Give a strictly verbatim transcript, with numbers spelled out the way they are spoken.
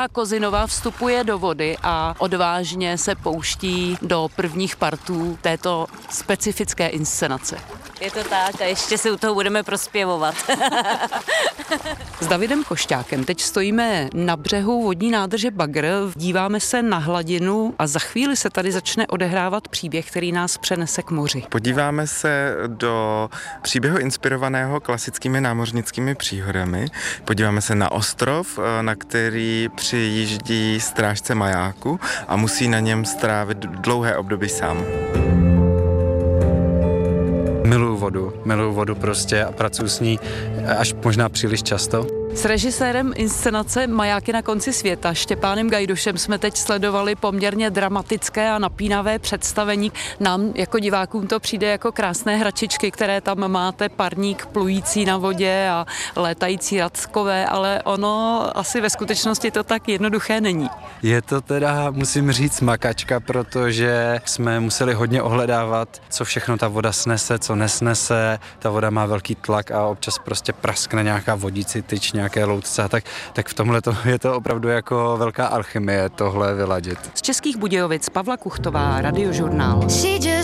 Lenka Kozinová vstupuje do vody a odvážně se pouští do prvních partů této specifické inscenace. Je to tak a ještě si u toho budeme prospěvovat. S Davidem Košťákem teď stojíme na břehu vodní nádrže Bagr, díváme se na hladinu a za chvíli se tady začne odehrávat příběh, který nás přenese k moři. Podíváme se do příběhu inspirovaného klasickými námořnickými příhodami. Podíváme se na ostrov, na který přijíždí strážce majáku a musí na něm strávit dlouhé období sám. Miluju vodu, miluju vodu prostě a pracuji s ní až možná příliš často. S režisérem inscenace Majáky na konci světa Štěpánem Gajdošem jsme teď sledovali poměrně dramatické a napínavé představení. Nám jako divákům to přijde jako krásné hračičky, které tam máte, parník plující na vodě a létající rackové, ale ono asi ve skutečnosti to tak jednoduché není. Je to teda, musím říct, makačka, protože jsme museli hodně ohledávat, co všechno ta voda snese, co nesnese. Ta voda má velký tlak a občas prostě praskne nějaká vodící tyč, nějaké loutce a tak, tak v tomhle to, je to opravdu jako velká alchymie tohle vyladit. Z Českých Budějovic Pavla Kuchtová, Radiožurnál.